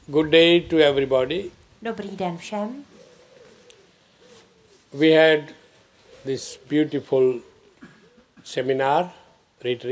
Good day to everybody. Dobrý den všem. We had this beautiful seminar, retreat.